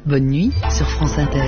Bonne nuit sur France Inter.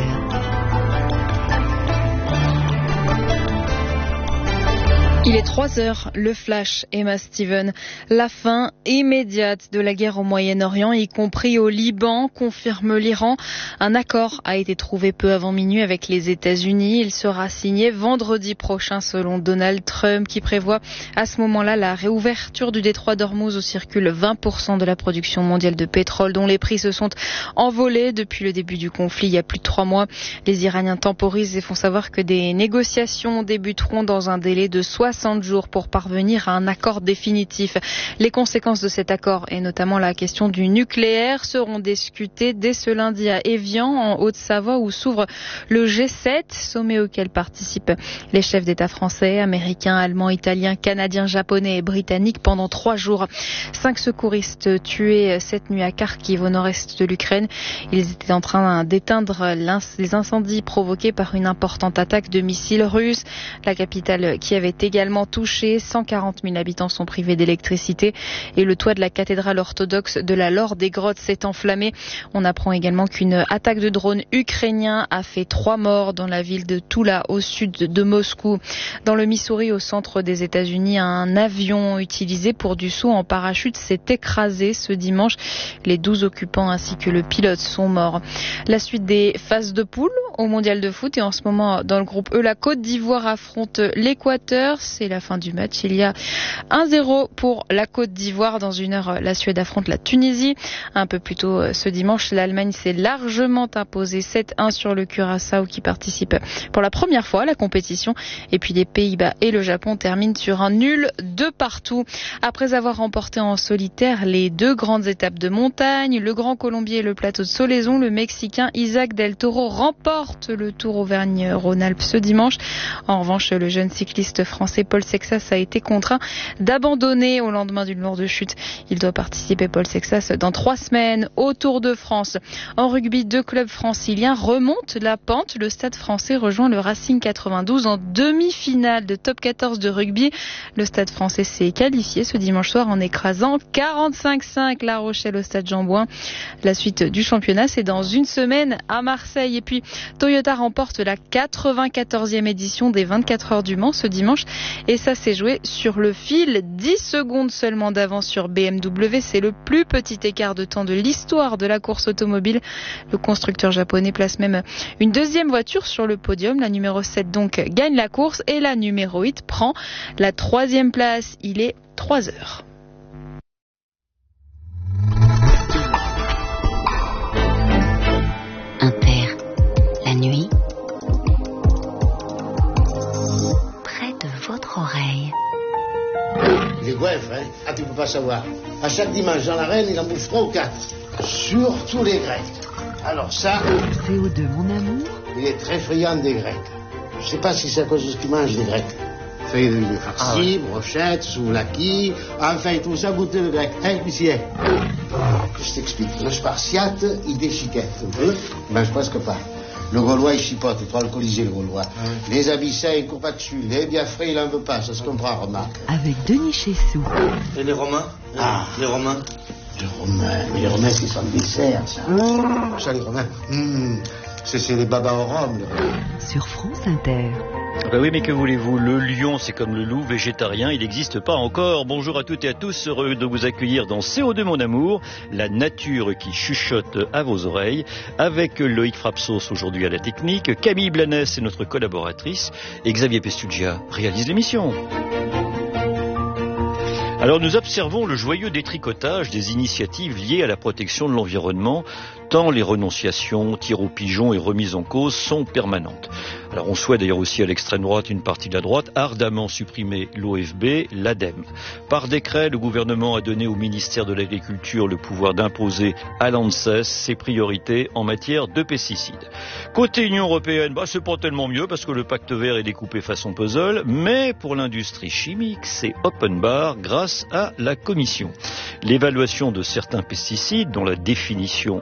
Il est 3h, le flash, Emma Steven. La fin immédiate de la guerre au Moyen-Orient, y compris au Liban, confirme l'Iran. Un accord a été trouvé peu avant minuit avec les États-Unis. Il sera signé vendredi prochain selon Donald Trump, qui prévoit à ce moment-là la réouverture du détroit d'Ormuz où circule 20% de la production mondiale de pétrole, dont les prix se sont envolés depuis le début du conflit il y a plus de 3 mois. Les Iraniens temporisent et font savoir que des négociations débuteront dans un délai de 60 jours pour parvenir à un accord définitif. Les conséquences de cet accord, et notamment la question du nucléaire, seront discutées dès ce lundi à Évian, en Haute-Savoie, où s'ouvre le G7, sommet auquel participent les chefs d'État français, américains, allemands, italiens, canadiens, japonais et britanniques pendant 3 jours. 5 secouristes tués cette nuit à Kharkiv, au nord-est de l'Ukraine. Ils étaient en train d'éteindre les incendies provoqués par une importante attaque de missiles russes. La capitale qui avait également touché, 140 000 habitants sont privés d'électricité et le toit de la cathédrale orthodoxe de la Laure des Grottes s'est enflammé. On apprend également qu'une attaque de drone ukrainien a fait 3 morts dans la ville de Toula, au sud de Moscou. Dans le Missouri, au centre des États-Unis, un avion utilisé pour du saut en parachute s'est écrasé ce dimanche. Les 12 occupants ainsi que le pilote sont morts. La suite des phases de poule au mondial de foot, et en ce moment dans le groupe E, la Côte d'Ivoire affronte l'Équateur. C'est la fin du match. Il y a 1-0 pour la Côte d'Ivoire. Dans 1 heure, la Suède affronte la Tunisie. Un peu plus tôt ce dimanche, l'Allemagne s'est largement imposée 7-1 sur le Curaçao, qui participe pour la première fois à la compétition. Et puis les Pays-Bas et le Japon terminent sur un nul de partout. Après avoir remporté en solitaire les 2 grandes étapes de montagne, le Grand Colombier et le plateau de Solaizon, le Mexicain Isaac Del Toro remporte le Tour Auvergne-Rhône-Alpes ce dimanche. En revanche, le jeune cycliste français Paul Sexas a été contraint d'abandonner au lendemain d'une lourde chute. Il doit participer, Paul Sexas, dans 3 semaines au Tour de France. En rugby, 2 clubs franciliens remontent la pente. Le Stade français rejoint le Racing 92 en demi-finale de top 14 de rugby. Le Stade français s'est qualifié ce dimanche soir en écrasant 45-5 La Rochelle au Stade Jean-Bouin. La suite du championnat, c'est dans 1 semaine à Marseille. Et puis, Toyota remporte la 94e édition des 24 heures du Mans ce dimanche. Et ça s'est joué sur le fil. 10 secondes seulement d'avance sur BMW. C'est le plus petit écart de temps de l'histoire de la course automobile. Le constructeur japonais place même une 2e voiture sur le podium. La numéro 7 donc gagne la course et la numéro 8 prend la 3e place. Il est 3 heures. Inter, la nuit, près de votre oreille. Les goinfres, hein? Ah, tu peux pas savoir. À chaque dimanche dans l'arène, il en bouffe 3 ou 4. Surtout les grecs. Alors ça... CO2, mon amour. Il est très friand des grecs. Je sais pas si c'est à cause de ce qu'il mange, les grecs. Feuilles de farcis, brochettes, souvlaki... Enfin, tout ça goûter le grec. Hein, monsieur? Que je t'explique. Le spartiate, il déchiquette. Ben, je presque pas. Le Gaulois, il chipote, il faut alcooliser le Gaulois. Les Abyssins, il court pas dessus. Les Biafrais, il en veut pas, ça se comprend, remarque. Avec Denis Chessou. Et les Romains? Ah. Les Romains? Mais les Romains, c'est sans dessert, ça. Ça, les Romains. C'est les babas au rhum, les Romains. Sur France Inter. Ben oui, mais que voulez-vous? Le lion, c'est comme le loup, végétarien, il n'existe pas encore. Bonjour à toutes et à tous, heureux de vous accueillir dans CO2 mon amour, la nature qui chuchote à vos oreilles, avec Loïc Frapsos aujourd'hui à la technique, Camille Blanès est notre collaboratrice, et Xavier Pestugia réalise l'émission. Alors nous observons le joyeux détricotage des initiatives liées à la protection de l'environnement, tant les renonciations, tirs aux pigeons et remises en cause sont permanentes. Alors on souhaite d'ailleurs aussi à l'extrême droite, une partie de la droite, ardemment supprimer l'OFB, l'ADEME. Par décret, le gouvernement a donné au ministère de l'Agriculture le pouvoir d'imposer à l'ANSES ses priorités en matière de pesticides. Côté Union européenne, c'est pas tellement mieux parce que le pacte vert est découpé façon puzzle, mais pour l'industrie chimique, c'est open bar grâce à la Commission. L'évaluation de certains pesticides, dont la définition est élargie,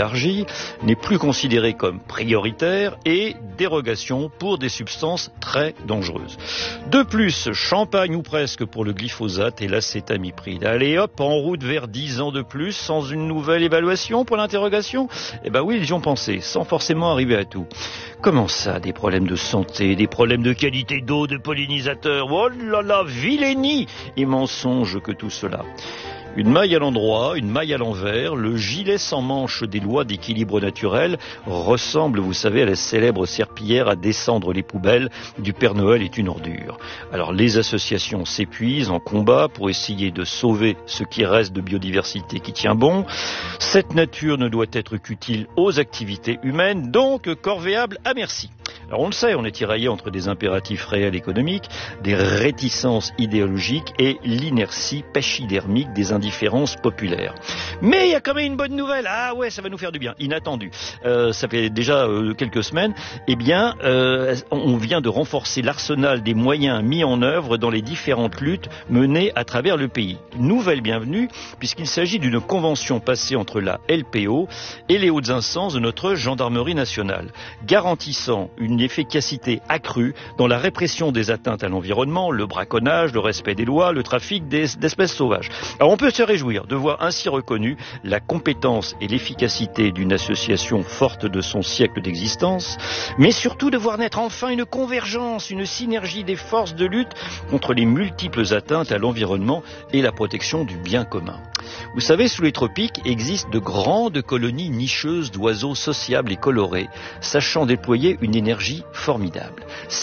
élargie, n'est plus considérée comme prioritaire et dérogation pour des substances très dangereuses. De plus, champagne ou presque pour le glyphosate et l'acétamipride. Allez hop, en route vers 10 ans de plus, sans une nouvelle évaluation pour l'interrogation? Eh ben oui, ils y ont pensé, sans forcément arriver à tout. Comment ça, des problèmes de santé, des problèmes de qualité d'eau, de pollinisateurs? Oh là là, vilainie et mensonge que tout cela. Une maille à l'endroit, une maille à l'envers, le gilet sans manche des lois d'équilibre naturel ressemble, vous savez, à la célèbre serpillière à descendre les poubelles du Père Noël est une ordure. Alors les associations s'épuisent en combat pour essayer de sauver ce qui reste de biodiversité qui tient bon. Cette nature ne doit être qu'utile aux activités humaines, donc corvéable à merci. Alors on le sait, on est tiraillé entre des impératifs réels économiques, des réticences idéologiques et l'inertie pachydermique des indifférences populaires. Mais il y a quand même une bonne nouvelle. Ah ouais, ça va nous faire du bien. Inattendu. Ça fait déjà quelques semaines. Eh bien, on vient de renforcer l'arsenal des moyens mis en œuvre dans les différentes luttes menées à travers le pays. Nouvelle bienvenue, puisqu'il s'agit d'une convention passée entre la LPO et les hautes instances de notre gendarmerie nationale, garantissant une efficacité accrue dans la répression des atteintes à l'environnement, le braconnage, le respect des lois, le trafic d'espèces sauvages. Alors on peut se réjouir de voir ainsi reconnue la compétence et l'efficacité d'une association forte de son siècle d'existence, mais surtout de voir naître enfin une convergence, une synergie des forces de lutte contre les multiples atteintes à l'environnement et la protection du bien commun. Vous savez, sous les tropiques existent de grandes colonies nicheuses d'oiseaux sociables et colorés, sachant déployer une énergie formidable.